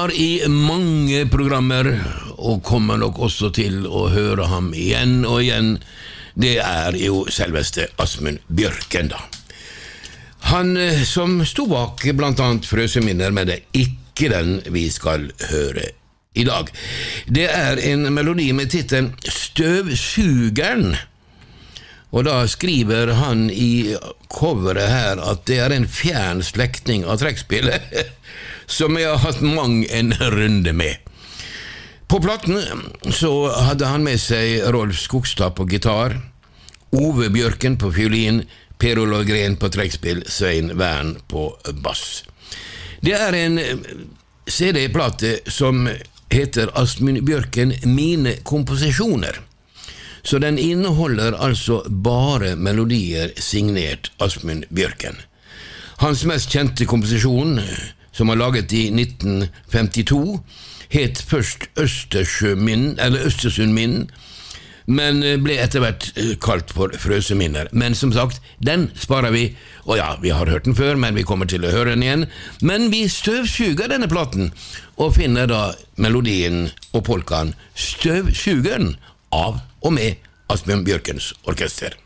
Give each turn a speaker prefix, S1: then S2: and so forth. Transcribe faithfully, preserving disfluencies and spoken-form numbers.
S1: har i mange programmer, og kommer nok også til å høre ham igjen og igjen, det er jo selveste Asmund Bjørken da. Han som sto bak blant annet Frøseminner, men det er ikke den vi skal høre i dag. Det er en melodi med titelen Støvsugeren, og da skriver han i coveret her at det er en fjern slektning av trekkspillet, som jeg har hatt mang en runde med. På platten så hadde han med seg Rolf Skogstad på gitar, Ove Bjørken på fiolin, Per Olav Gren på trekkspill, Svein Vern på bass. Det er en C D-plate som heter Asmund Bjørken Mine komposisjoner. Så den inneholder altså bare melodier signert Asmund Bjørken. Hans mest kjente komposisjon, som han laget i nitten femtito, het først Østersjøminn, eller Østersundminn, men ble etter hvert kalt for Frøseminner. Men som sagt, den sparer vi, og ja, vi har hørt den før, men vi kommer til å høre den igjen. Men vi støvsuger denne platen, og finner da melodien og polkaen Støvsugeren av og med Asbjørn Bjørkens orkester.